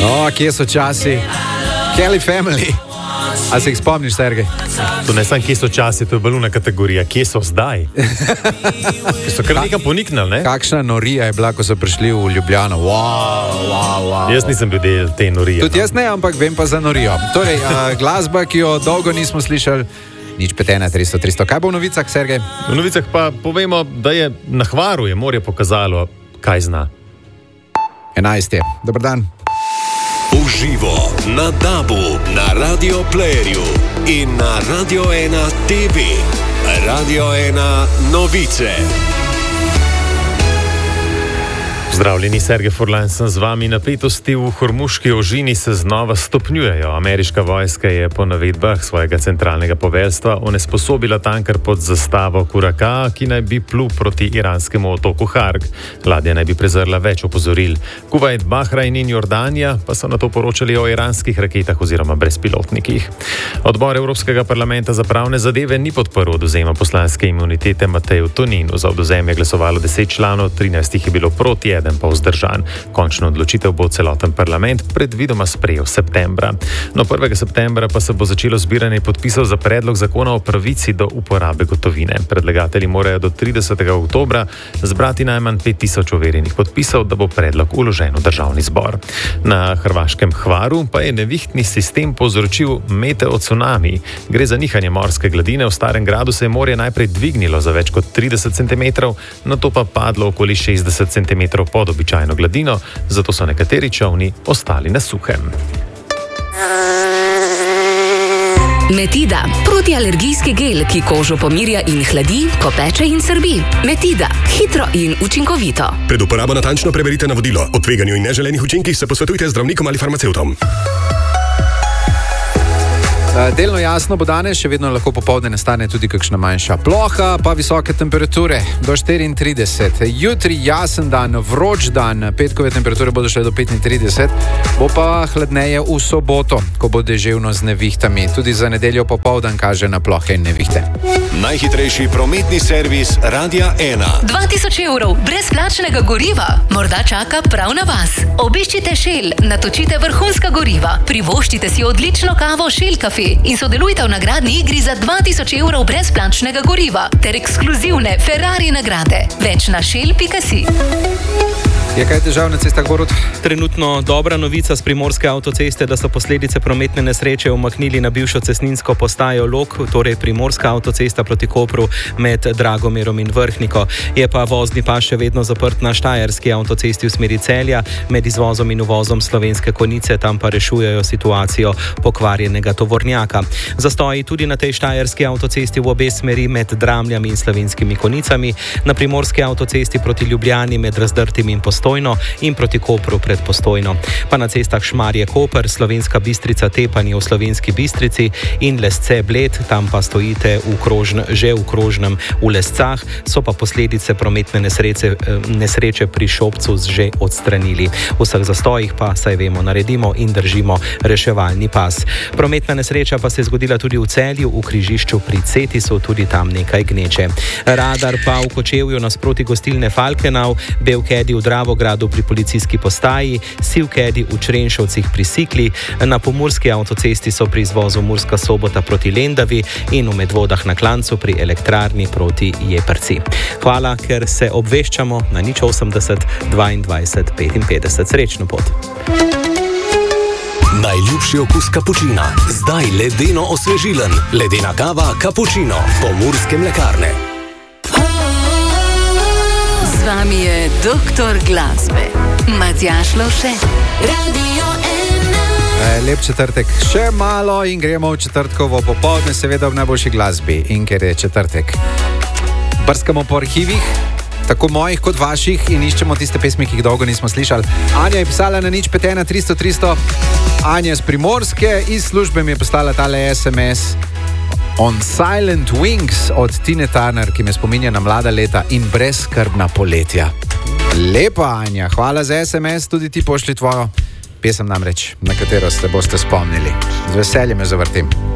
Kje so časi? Kelly Family. A se jih spomniš, Sergej? To ne samo, kje so časi, to je baluna kategorija. Kje so zdaj? So kar nekam poniknili, ne? Kakšna norija je bila, ko so prišli v Ljubljano. Wow. Jaz nisem bil del te norije. Tudi jaz ne, ampak vem pa za norijo. Torej, glasba, ki jo dolgo nismo slišali, nič 51300. Kaj bo v novicah, Sergej? V novicah pa povemo, da je na Hvaru je morje pokazalo, kaj zna. 11. Dobar dan. Uživo na DAB-u, na Radio Playerju in na Radio 1 TV. Radio 1 novice. Zdravljeni, Sergej Furlan sem z vami. Napetosti v Hormuški ožini se znova stopnjujejo. Ameriška vojska je po navedbah svojega centralnega poveljstva onesposobila tanker pod zastavo Kuraka, ki naj bi plul proti iranskemu otoku Harg. Ladja naj bi prezrla več opozoril. Kuvajt, Bahrajn in Jordanija pa so na to poročali o iranskih raketah oziroma brezpilotnikih. Odbor Evropskega parlamenta za pravne zadeve ni podprl odvzema poslanske imunitete Mateju Toninu. Za odvzem je glasovalo 10 članov, 13 jih je bilo proti, pa vzdržan. Končno odločitev bo celoten parlament predvidoma sprejel septembra. No, 1. septembra pa se bo začelo zbiranje podpisov za predlog zakona o pravici do uporabe gotovine. Predlagatelji morajo do 30. oktobra zbrati najmanj 5000 overjenih podpisov, da bo predlog vložen v državni zbor. Na hrvaškem Hvaru pa je nevihtni sistem povzročil meteo tsunami. Gre za nihanje morske gladine. V Starem gradu se je morje najprej dvignilo za več kot 30 cm, nato pa padlo okoli 60 cm pod običajno gladino, zato so nekateri čolni ostali na suhem. Metida, protialergijski gel, ki kožo pomirja in hladi, ko peče in srbi. Metida, hitro in učinkovito. Pred uporabo natančno preberite navodilo. O tveganju in neželenih učinkih se posvetujte z zdravnikom ali farmacevtom. Delno jasno bo danes, še vedno lahko popoldne nastane tudi kakšna manjša ploha, pa visoke temperature do 34. Jutri jasen dan, vroč dan, petkove temperature bodo šle do 35, bo pa hladneje v soboto, ko bo deževno z nevihtami. Tudi za nedeljo popoldan kaže na plohe in nevihte. Najhitrejši prometni servis Radia 1. 2000 evrov brezplačnega goriva morda čaka prav na vas. Obiščite Shell, natočite vrhunska goriva, privoščite si odlično kavo Shell Cafe in sodelujte v nagradni igri za 2000 evrov brezplačnega goriva ter ekskluzivne Ferrari nagrade. Več na shell.si. Je kaj težav na cestah, Borut? Trenutno dobra novica z primorske avtoceste, da so posledice prometne nesreče umaknili na bivšo cestninsko postajo Log, torej primorska avtocesta proti Kopru med Dragomirom in Vrhniko. Je pa vozni pas še vedno zaprt na štajerski avtocesti v smeri Celja med izvozom in uvozom Slovenske Konjice, tam pa rešujejo situacijo pokvarjenega tovornjaka. Zastoji tudi na tej štajerski avtocesti v obe smeri med Dramljami in Slovenskimi Konjicami, na primorski avtocesti proti Ljubljani med Razdrtim in Postojno in proti Kopru pred Postojno. Pa na cestah Šmarje-Koper, Slovenska Bistrica Tepanje v Slovenski Bistrici in Lesce-Bled, tam pa stojite že v krožnem v Lescah, so pa posledice prometne nesreče pri Šobcu že odstranili. V vseh zastojih pa, saj vemo, naredimo in držimo reševalni pas. Prometna nesreča pa se je zgodila tudi v Celju, v križišču pri Cetisu, tudi tam nekaj gneče. Radar pa v Kočevju nasproti gostilne Falkenau, Belkedi v Dravogradu pri policijski postaji, Sivkedi v Črenšovcih pri Sikli, na pomurski avtocesti so pri izvozu Murska Sobota proti Lendavi in v Medvodah na Klancu pri elektrarni proti Jeprci. Hvala, ker se obveščamo na 080 22 55. Srečno pot. Najljubši okus kapučina. Zdaj ledeno osvežilen. Ledena kava Cappuccino. Pomurske mlekarne. Z vami je doktor glasbe Matjaž Lovše. Radio 1. Lep četrtek. Še malo in gremo v četrtkovo popoldne, seveda v najboljši glasbi. In ker je četrtek, brskamo po arhivih, tako mojih kot vaših, in iščemo tiste pesmi, ki jih dolgo nismo slišali. Anja je pisala na 051 300. Anja z Primorske, iz službe mi je poslala tale SMS On Silent Wings od Tine Turner, ki me spominja na mlada leta in brezskrbna poletja. Lepa, Anja, hvala za SMS, tudi ti pošli tvojo pesem namreč, na katero se boste spomnili. Z veseljem jo zavrtim.